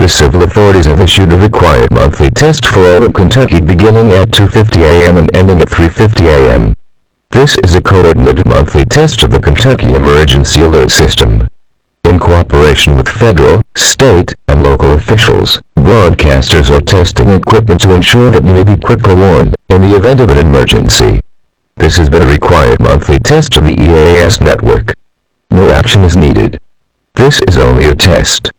the civil authorities have issued a required monthly test for all of Kentucky beginning at 2:50 a.m. and ending at 3:50 a.m. This is a coordinated monthly test of the Kentucky Emergency Alert System. In cooperation with federal, state, and local officials, broadcasters are testing equipment to ensure that you may be quickly warned in the event of an emergency. This has been a required monthly test of the EAS network. No action is needed. This is only a test.